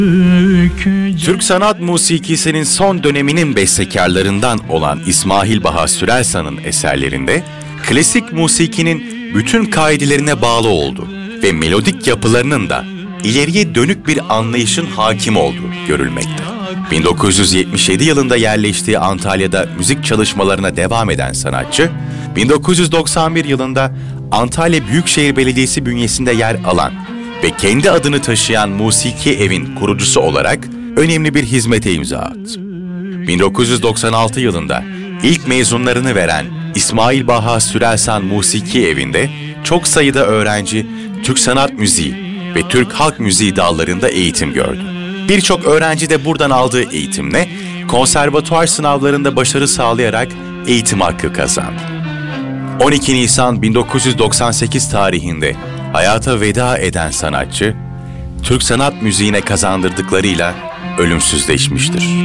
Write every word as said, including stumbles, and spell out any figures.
Türk sanat musikisinin son döneminin bestekarlarından olan İsmail Baha Sürelsan'ın eserlerinde klasik musikinin bütün kaidelerine bağlı oldu ve melodik yapılarının da ileriye dönük bir anlayışın hakim olduğu görülmekte. bin dokuz yüz yetmiş yedi yılında yerleştiği Antalya'da müzik çalışmalarına devam eden sanatçı, bin dokuz yüz doksan bir yılında Antalya Büyükşehir Belediyesi bünyesinde yer alan ve kendi adını taşıyan Musiki Ev'in kurucusu olarak önemli bir hizmete imza attı. bin dokuz yüz doksan altı yılında ilk mezunlarını veren İsmail Baha Sürelsan Musiki Evi'nde çok sayıda öğrenci Türk sanat müziği ve Türk halk müziği dallarında eğitim gördü. Birçok öğrenci de buradan aldığı eğitimle konservatuvar sınavlarında başarı sağlayarak eğitim hakkı kazandı. on iki Nisan bin dokuz yüz doksan sekiz tarihinde hayata veda eden sanatçı, Türk sanat müziğine kazandırdıklarıyla ölümsüzleşmiştir.